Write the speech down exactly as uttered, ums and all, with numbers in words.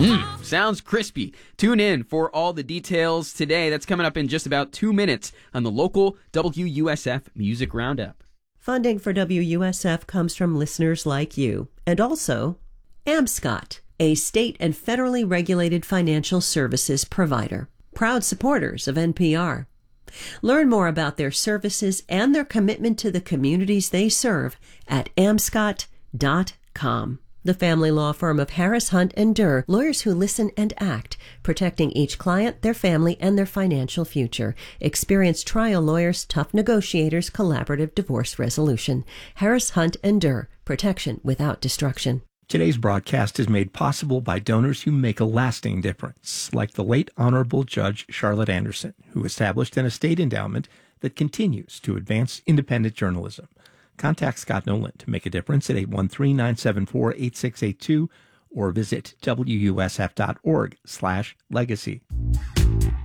Mm, sounds crispy. Tune in for all the details today. That's coming up in just about two minutes on the local W U S F Music Roundup. Funding for W U S F comes from listeners like you, and also AmScott, a state and federally regulated financial services provider. Proud supporters of N P R. Learn more about their services and their commitment to the communities they serve at amscott dot com. The family law firm of Harris, Hunt, and Durr, lawyers who listen and act, protecting each client, their family, and their financial future. Experienced trial lawyers, tough negotiators, collaborative divorce resolution. Harris, Hunt, and Durr, protection without destruction. Today's broadcast is made possible by donors who make a lasting difference, like the late Honorable Judge Charlotte Anderson, who established an estate endowment that continues to advance independent journalism. Contact Scott Nolan to make a difference at eight one three, nine seven four, eight six eight two or visit W U S F dot org slash legacy.